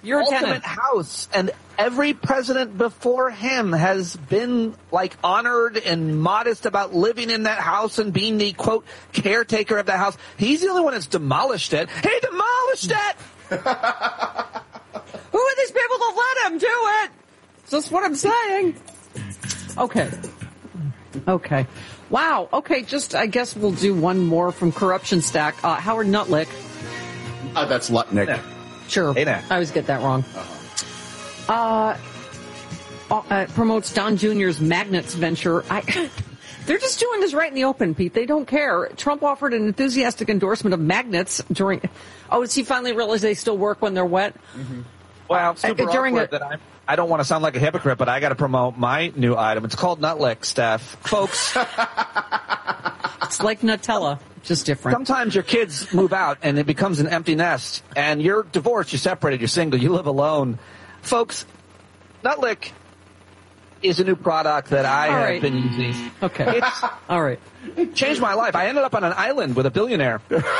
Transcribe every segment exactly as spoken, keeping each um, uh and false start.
You're a ultimate tenant. house, and every president before him has been, like, honored and modest about living in that house and being the, quote, caretaker of that house. He's the only one that's demolished it. He demolished it! Who are these people to let him do it? That's what I'm saying. Okay. Okay. Wow. Okay, just, I guess we'll do one more from Corruption Stack. Uh, Howard Nutlick. Uh, that's Lutnick. Yeah. Sure. Hey, now. I always get that wrong. Uh, uh, promotes Don Junior's Magnets venture. I, they're just doing this right in the open, Pete. They don't care. Trump offered an enthusiastic endorsement of magnets during... Oh, does he finally realize they still work when they're wet? Mm-hmm. Well, super uh, during awkward a, that I'm... I don't want to sound like a hypocrite, but I got to promote my new item. It's called Nutlick, Steph. Folks. It's like Nutella, just different. Sometimes your kids move out and it becomes an empty nest. And you're divorced, you're separated, you're single, you live alone. Folks, Nutlick is a new product that I All have right. been using. Okay. It's All right. changed my life. I ended up on an island with a billionaire.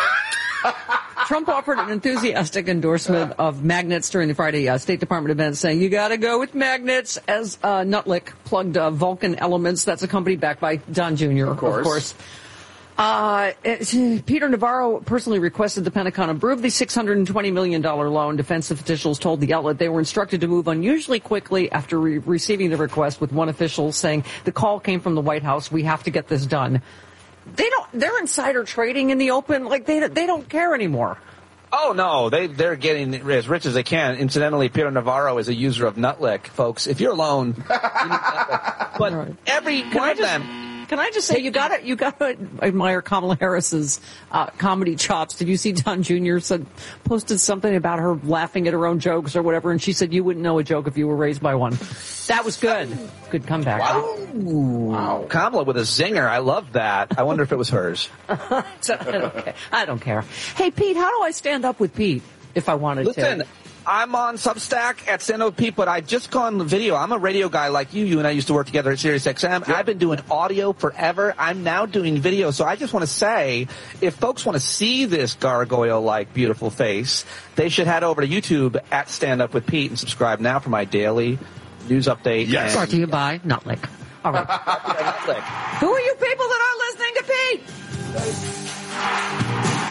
Trump offered an enthusiastic endorsement of magnets during the Friday uh, State Department event, saying, you got to go with magnets, as uh, Nutlick plugged uh, Vulcan Elements. That's a company backed by Don Junior, of course. Of course. Uh, it, Peter Navarro personally requested the Pentagon approve the six hundred twenty million dollars loan. Defense officials told the outlet they were instructed to move unusually quickly after re- receiving the request, with one official saying, the call came from the White House. We have to get this done. They don't, they're insider trading in the open. Like, they, they don't care anymore. Oh, no, they, they're getting as rich as they can. Incidentally, Peter Navarro is a user of Nutlick, folks. If you're alone, you need Nutlick. But right. every Can one I of just, them... Can I just say, you gotta, you gotta admire Kamala Harris's uh, comedy chops. Did you see Don Junior said, posted something about her laughing at her own jokes or whatever, and she said, you wouldn't know a joke if you were raised by one. That was good. Good comeback. Wow. Wow. Kamala with a zinger. I love that. I wonder if it was hers. So, I, don't care. I don't care. Hey, Pete, how do I stand up with Pete if I wanted Listen, to? I'm on Substack at Stand Up with Pete, but I just gone the video. I'm a radio guy like you. You and I used to work together at Sirius X M. Yep. I've been doing audio forever. I'm now doing video. So I just want to say, if folks want to see this gargoyle-like beautiful face, they should head over to YouTube at Stand Up with Pete and subscribe now for my daily news update. Yes. Brought to you by Nutlick. All right. Who are you people that are listening to Pete?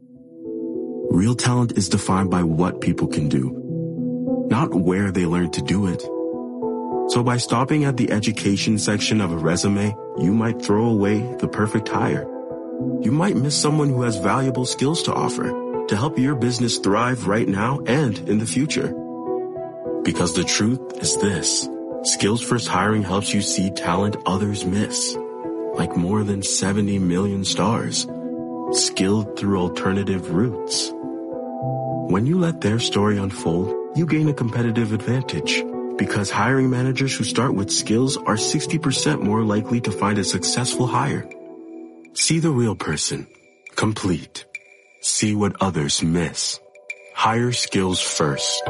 Real talent is defined by what people can do, not where they learn to do it. So by stopping at the education section of a resume, you might throw away the perfect hire. You might miss someone who has valuable skills to offer to help your business thrive right now and in the future. Because the truth is this: Skills First Hiring helps you see talent others miss, like more than seventy million stars, skilled through alternative routes. When you let their story unfold, you gain a competitive advantage, because hiring managers who start with skills are sixty percent more likely to find a successful hire. See the real person. Complete. See what others miss. Hire skills first.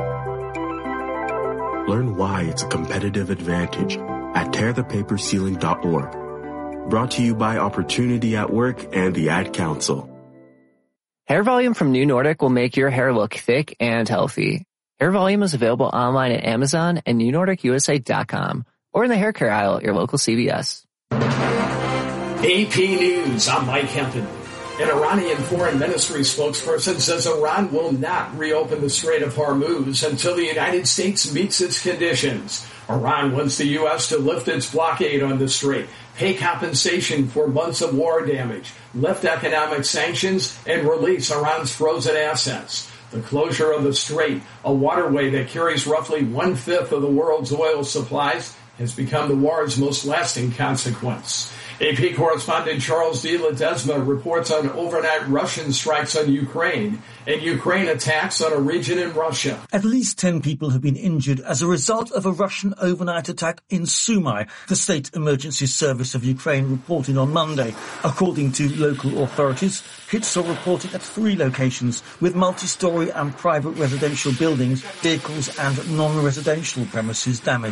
Learn why it's a competitive advantage at tear the paper ceiling dot org. Brought to you by Opportunity at Work and the Ad Council. Hair Volume from New Nordic will make your hair look thick and healthy. Hair Volume is available online at Amazon and new nordic u s a dot com or in the hair care aisle at your local C V S. A P News, I'm Mike Hempton. An Iranian foreign ministry spokesperson says Iran will not reopen the Strait of Hormuz until the United States meets its conditions. Iran wants the U S to lift its blockade on the strait, pay compensation for months of war damage, lift economic sanctions, and release Iran's frozen assets. The closure of the strait, a waterway that carries roughly one-fifth of the world's oil supplies, has become the war's most lasting consequence. A P correspondent Charles D. Ledesma reports on overnight Russian strikes on Ukraine and Ukraine attacks on a region in Russia. At least ten people have been injured as a result of a Russian overnight attack in Sumy, the State Emergency Service of Ukraine reported on Monday. According to local authorities, hits are reported at three locations with multi-storey and private residential buildings, vehicles and non-residential premises damaged.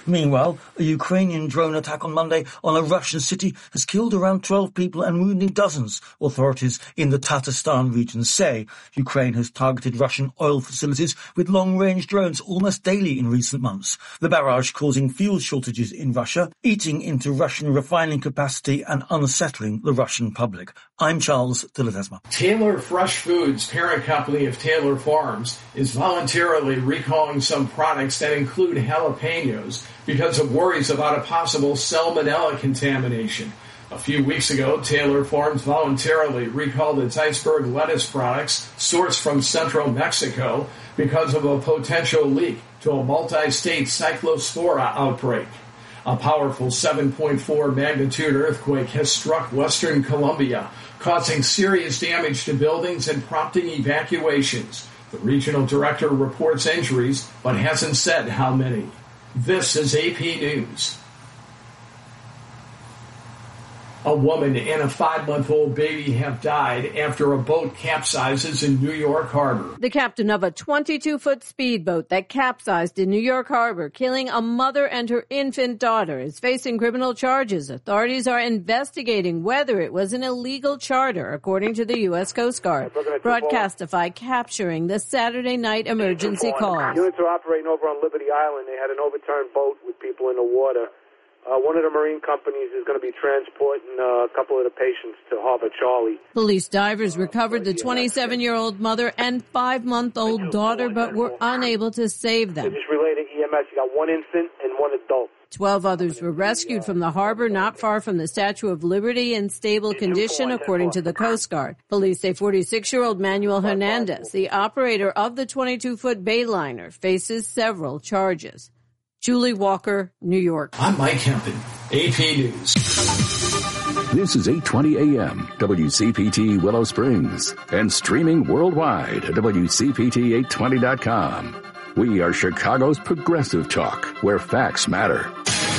Meanwhile, a Ukrainian drone attack on Monday on a Russian city has killed around twelve people and wounded dozens, authorities in the Tatarstan region say. Ukraine has targeted Russian oil facilities with long-range drones almost daily in recent months. The barrage causing fuel shortages in Russia, eating into Russian refining capacity and unsettling the Russian public. I'm Charles de Ledesma. Taylor Fresh Foods, parent company of Taylor Farms, is voluntarily recalling some products that include jalapenos because of worries about a possible salmonella contamination. A few weeks ago, Taylor Farms voluntarily recalled its iceberg lettuce products sourced from central Mexico because of a potential leak to a multi-state cyclospora outbreak. A powerful seven point four magnitude earthquake has struck western Colombia, causing serious damage to buildings and prompting evacuations. The regional director reports injuries, but hasn't said how many. This is A P News. A woman and a five-month-old baby have died after a boat capsizes in New York Harbor. The captain of a twenty-two foot speedboat that capsized in New York Harbor, killing a mother and her infant daughter, is facing criminal charges. Authorities are investigating whether it was an illegal charter, according to the U S Coast Guard. Broadcastify capturing the Saturday night emergency call. Units are operating over on Liberty Island. They had an overturned boat with people in the water. Uh, one of the marine companies is going to be transporting uh, a couple of the patients to Harbor Charlie. Police divers recovered the twenty-seven-year-old mother and five-month-old daughter, but were unable to save them. They just relayed to E M S. You got one infant and one adult. Twelve others were rescued from the harbor not far from the Statue of Liberty in stable condition, according to the Coast Guard. Police say forty-six-year-old Manuel Hernandez, the operator of the twenty-two foot bayliner, faces several charges. Julie Walker, New York. I'm Mike Hempin, A P News. This is eight twenty A M, W C P T Willow Springs, and streaming worldwide at W C P T eight twenty dot com. We are Chicago's progressive talk, where facts matter.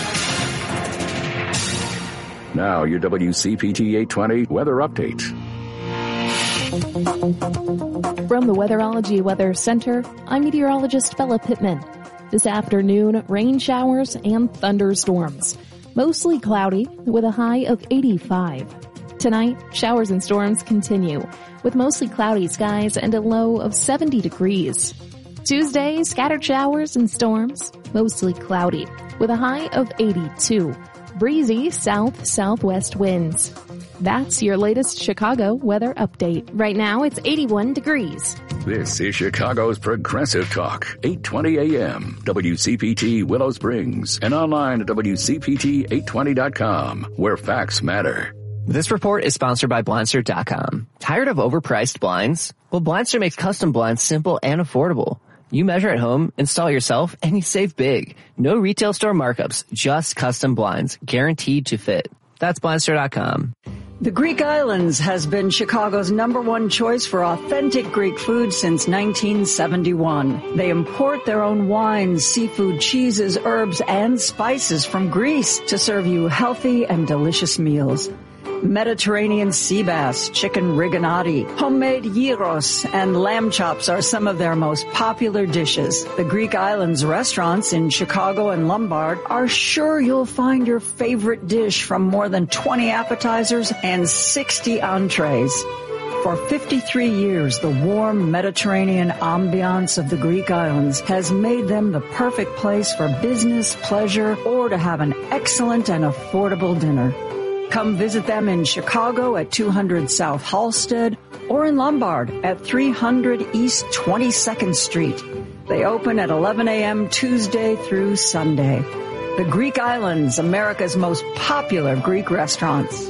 Now, your W C P T eight twenty weather update. From the Weatherology Weather Center, I'm meteorologist Bella Pittman. This afternoon, rain showers and thunderstorms. Mostly cloudy with a high of eighty-five. Tonight, showers and storms continue with mostly cloudy skies and a low of seventy degrees. Tuesday, scattered showers and storms, mostly cloudy with a high of eighty-two. Breezy south-southwest winds. That's your latest Chicago weather update. Right now, it's eighty-one degrees. This is Chicago's Progressive Talk, eight twenty A M, W C P T Willow Springs, and online at W C P T eight twenty dot com, where facts matter. This report is sponsored by Blindster dot com. Tired of overpriced blinds? Well, Blindster makes custom blinds simple and affordable. You measure at home, install yourself, and you save big. No retail store markups, just custom blinds, guaranteed to fit. That's Blindster dot com. The Greek Islands has been Chicago's number one choice for authentic Greek food since nineteen seventy-one. They import their own wines, seafood, cheeses, herbs, and spices from Greece to serve you healthy and delicious meals. Mediterranean sea bass, chicken rigatoni, homemade gyros, and lamb chops are some of their most popular dishes. The Greek Islands restaurants in Chicago and Lombard are sure you'll find your favorite dish from more than twenty appetizers and sixty entrees. For fifty-three years, the warm Mediterranean ambiance of the Greek Islands has made them the perfect place for business, pleasure, or to have an excellent and affordable dinner. Come visit them in Chicago at two hundred South Halsted or in Lombard at three hundred East twenty-second Street. They open at eleven A M Tuesday through Sunday. The Greek Islands, America's most popular Greek restaurants.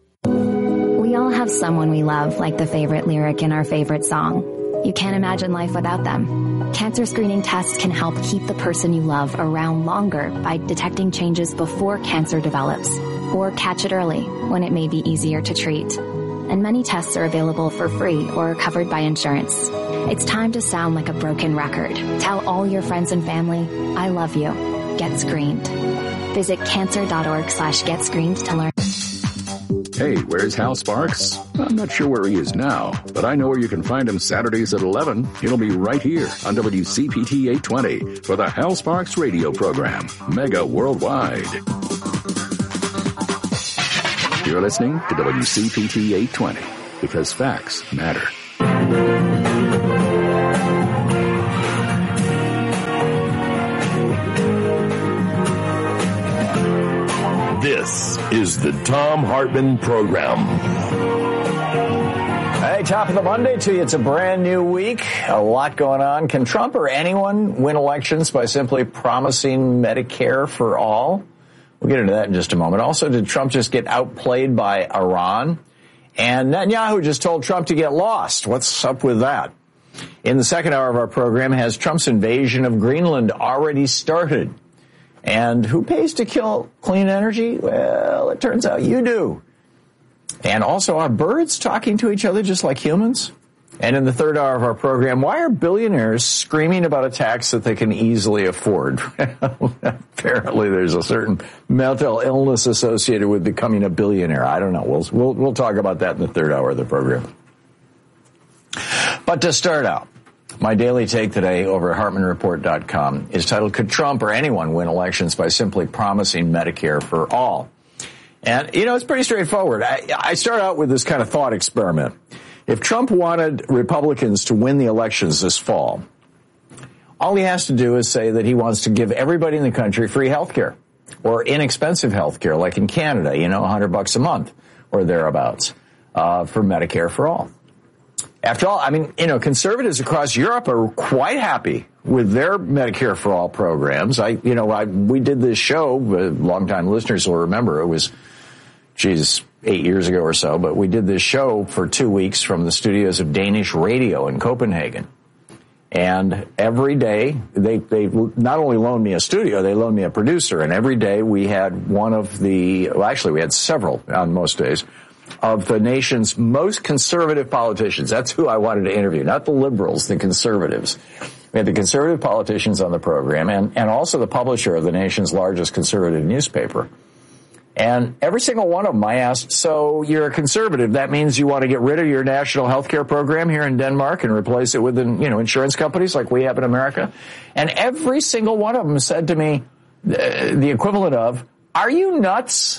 We all have someone we love, like the favorite lyric in our favorite song. You can't imagine life without them. Cancer screening tests can help keep the person you love around longer by detecting changes before cancer develops, or catch it early when it may be easier to treat. And many tests are available for free or covered by insurance. It's time to sound like a broken record. Tell all your friends and family, I love you. Get screened. Visit cancer dot org slash get screened to learn. Hey, where's Hal Sparks? I'm not sure where he is now, but I know where you can find him Saturdays at eleven. He'll be right here on W C P T eight twenty for the Hal Sparks radio program, Mega Worldwide. You're listening to W C P T eight twenty because facts matter. This is the Thom Hartmann Program. Hey, top of the Monday to you. It's a brand new week. A lot going on. Can Trump or anyone win elections by simply promising Medicare for all? We'll get into that in just a moment. Also, did Trump just get outplayed by Iran? And Netanyahu just told Trump to get lost. What's up with that? In the second hour of our program, has Trump's invasion of Greenland already started? And who pays to kill clean energy? Well, it turns out you do. And also, are birds talking to each other just like humans? And in the third hour of our program, why are billionaires screaming about a tax that they can easily afford? Apparently, there's a certain mental illness associated with becoming a billionaire. I don't know. We'll, we'll, we'll talk about that in the third hour of the program. But to start out, my daily take today over at Hartmann Report dot com is titled, Could Trump or anyone win elections by simply promising Medicare for all? And, you know, it's pretty straightforward. I, I start out with this kind of thought experiment. If Trump wanted Republicans to win the elections this fall, all he has to do is say that he wants to give everybody in the country free health care or inexpensive health care, like in Canada, you know, a hundred bucks a month or thereabouts, uh, for Medicare for all. After all, I mean, you know, conservatives across Europe are quite happy with their Medicare for all programs. I, you know, I, we did this show, uh, longtime listeners will remember it was, geez, eight years ago or so, but we did this show for two weeks from the studios of Danish Radio in Copenhagen. And every day, they, they not only loaned me a studio, they loaned me a producer. And every day we had one of the, well, actually we had several on most days, of the nation's most conservative politicians. That's who I wanted to interview, not the liberals, the conservatives. We had the conservative politicians on the program and, and also the publisher of the nation's largest conservative newspaper. And every single one of them I asked, so you're a conservative, that means you want to get rid of your national health care program here in Denmark and replace it with, you know, insurance companies like we have in America? And every single one of them said to me uh, the equivalent of, are you nuts?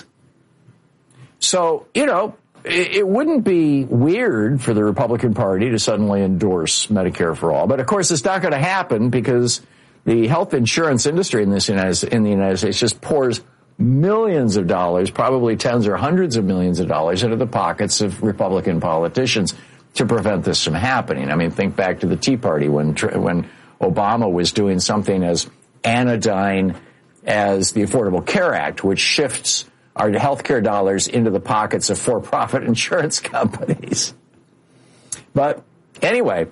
So, you know, it, it wouldn't be weird for the Republican Party to suddenly endorse Medicare for all. But, of course, it's not going to happen because the health insurance industry in this United, in the United States just pours millions of dollars, probably tens or hundreds of millions of dollars into the pockets of Republican politicians to prevent this from happening. I mean, think back to the Tea Party when when Obama was doing something as anodyne as the Affordable Care Act, which shifts our health care dollars into the pockets of for-profit insurance companies. But anyway,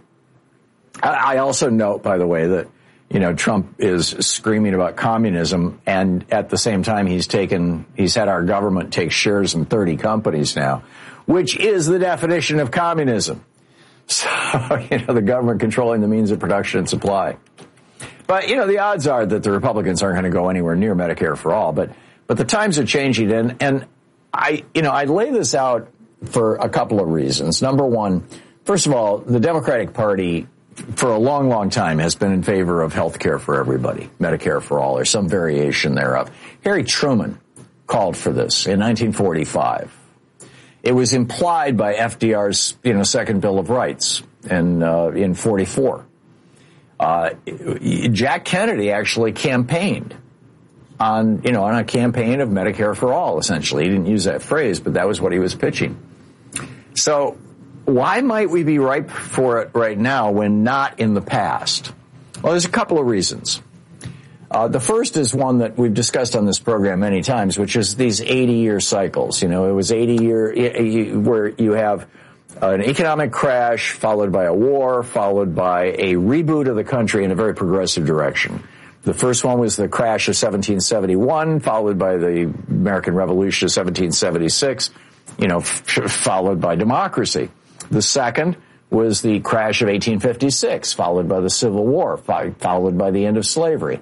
I also note, by the way, that you know, Trump is screaming about communism, and at the same time, he's taken, he's had our government take shares in thirty companies now, which is the definition of communism. So, you know, the government controlling the means of production and supply. But, you know, the odds are that the Republicans aren't going to go anywhere near Medicare for all, but, but the times are changing, and, and I, you know, I lay this out for a couple of reasons. Number one, first of all, the Democratic Party for a long, long time has been in favor of health care for everybody, Medicare for all, or some variation thereof. Harry Truman called for this in nineteen forty-five. It was implied by F D R's, you know, Second Bill of Rights in, uh, in forty-four. Uh, Jack Kennedy actually campaigned on, you know, on a campaign of Medicare for all, essentially. He didn't use that phrase, but that was what he was pitching. So, why might we be ripe for it right now when not in the past? Well, there's a couple of reasons. Uh, the first is one that we've discussed on this program many times, which is these eighty-year cycles. You know, it was eighty-year where you have an economic crash followed by a war, followed by a reboot of the country in a very progressive direction. The first one was the crash of seventeen seventy-one, followed by the American Revolution of seventeen seventy-six, you know, f- followed by democracy. The second was the crash of eighteen fifty-six, followed by the Civil War, followed by the end of slavery.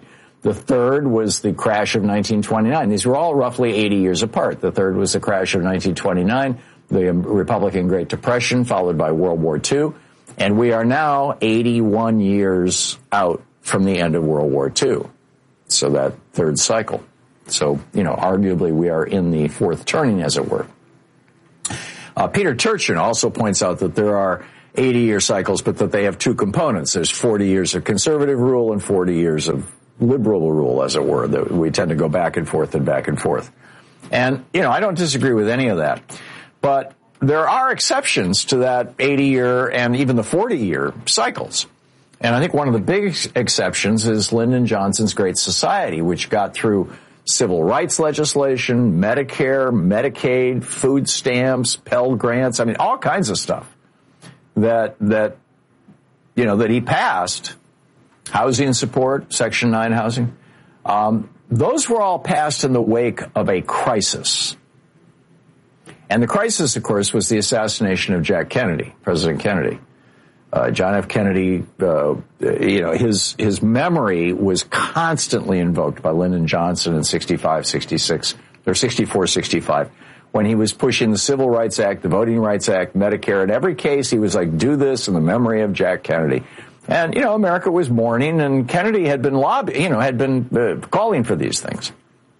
The third was the crash of nineteen twenty-nine. These were all roughly eighty years apart. The third was the crash of nineteen twenty-nine, the Republican Great Depression, followed by World War Two. And we are now eighty-one years out from the end of World War Two. So that third cycle. So, you know, arguably we are in the fourth turning, as it were. Uh, Peter Turchin also points out that there are eighty-year cycles, but that they have two components. There's forty years of conservative rule and forty years of liberal rule, as it were, that we tend to go back and forth and back and forth. And, you know, I don't disagree with any of that. But there are exceptions to that eighty-year and even the forty-year cycles. And I think one of the big exceptions is Lyndon Johnson's Great Society, which got through civil rights legislation, Medicare, Medicaid, food stamps, Pell Grants, I mean, all kinds of stuff that, that, you know, that he passed. Housing support, Section nine housing. Um, those were all passed in the wake of a crisis. And the crisis, of course, was the assassination of Jack Kennedy, President Kennedy. Uh, John F. Kennedy, uh, you know, his, his memory was constantly invoked by Lyndon Johnson in sixty-five, sixty-six, or sixty-four, sixty-five, when he was pushing the Civil Rights Act, the Voting Rights Act, Medicare. In every case, he was like, do this in the memory of Jack Kennedy. And, you know, America was mourning, and Kennedy had been lobbying, you know, had been uh, calling for these things.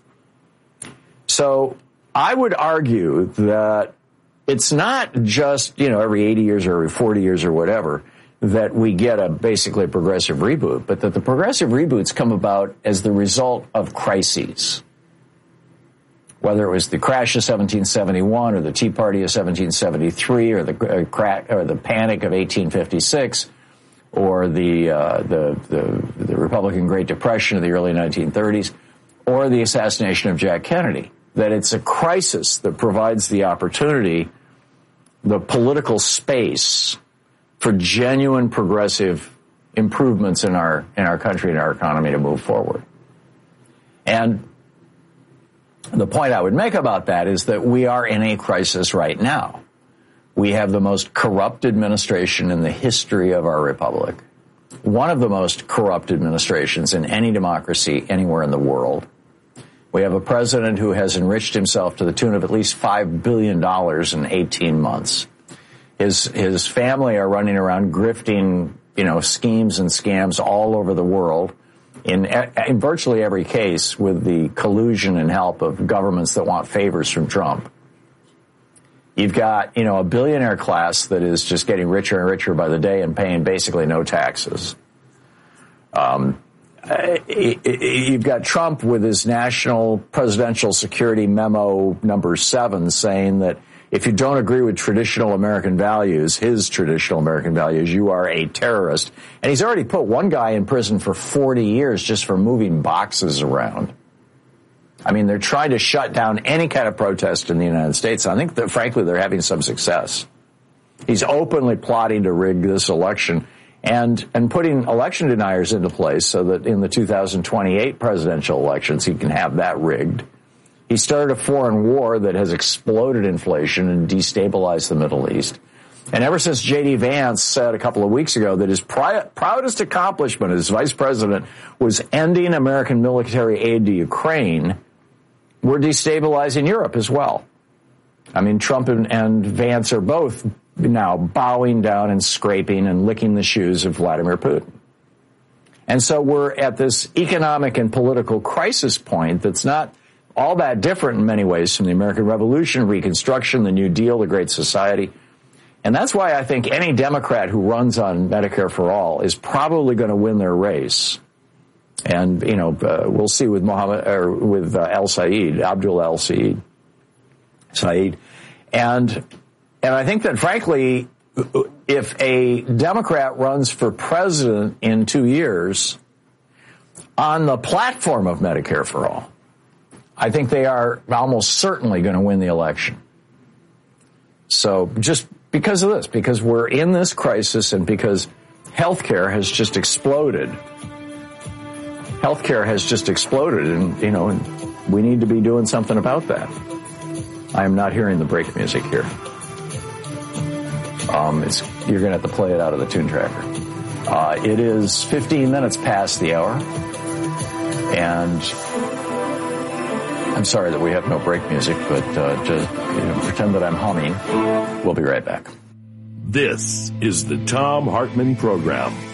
So I would argue that it's not just, you know, every eighty years or every forty years or whatever that we get a basically a progressive reboot, but that the progressive reboots come about as the result of crises. Whether it was the crash of seventeen seventy-one or the Tea Party of seventeen seventy-three or the uh, crack or the Panic of eighteen fifty-six. Or the, uh, the the the Republican Great Depression of the early nineteen thirties, or the assassination of Jack Kennedy. That it's a crisis that provides the opportunity, the political space for genuine progressive improvements in our in our country and our economy to move forward. And the point I would make about that is that we are in a crisis right now. We have the most corrupt administration in the history of our republic. One of the most corrupt administrations in any democracy anywhere in the world. We have a president who has enriched himself to the tune of at least five billion dollars in eighteen months. His, his family are running around grifting, you know, schemes and scams all over the world in, in virtually every case with the collusion and help of governments that want favors from Trump. You've got, you know, a billionaire class that is just getting richer and richer by the day and paying basically no taxes. Um, you've got Trump with his National Presidential Security Memo number seven saying that if you don't agree with traditional American values, his traditional American values, you are a terrorist. And he's already put one guy in prison for forty years just for moving boxes around. I mean, they're trying to shut down any kind of protest in the United States. I think that, frankly, they're having some success. He's openly plotting to rig this election and and putting election deniers into place so that in the two thousand twenty-eight presidential elections, he can have that rigged. He started a foreign war that has exploded inflation and destabilized the Middle East. And ever since J D. Vance said a couple of weeks ago that his pri- proudest accomplishment as vice president was ending American military aid to Ukraine, we're destabilizing Europe as well. I mean, Trump and, and Vance are both now bowing down and scraping and licking the shoes of Vladimir Putin. And so we're at this economic and political crisis point that's not all that different in many ways from the American Revolution, Reconstruction, the New Deal, the Great Society. And that's why I think any Democrat who runs on Medicare for All is probably going to win their race. And, you know, uh, we'll see with Mohammed, or with uh, El Said, Abdul El Said, Said. And, and I think that, frankly, if a Democrat runs for president in two years on the platform of Medicare for All, I think they are almost certainly going to win the election. So just because of this, because we're in this crisis and because healthcare has just exploded. Healthcare has just exploded, and, you know, and we need to be doing something about that. I am not hearing the break music here. Um, it's, you're going to have to play it out of the tune tracker. Uh, it is fifteen minutes past the hour. And I'm sorry that we have no break music, but uh, just you know, pretend that I'm humming. We'll be right back. This is the Thom Hartmann Program.